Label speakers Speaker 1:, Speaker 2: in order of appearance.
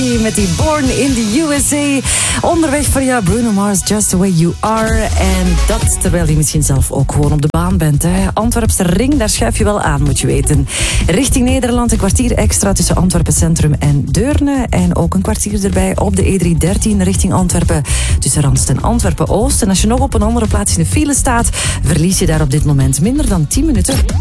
Speaker 1: Met die Born in the USA. Onderweg voor jou, Bruno Mars, Just the Way You Are. En dat terwijl je misschien zelf ook gewoon op de baan bent. Hè. Antwerpse ring, daar schuif je wel aan, moet je weten. Richting Nederland, een kwartier extra tussen Antwerpen Centrum en Deurne. En ook een kwartier erbij op de E313 richting Antwerpen. Tussen Randst en Antwerpen Oost. En als je nog op een andere plaats in de file staat, verlies je daar op dit moment minder dan 10 minuten.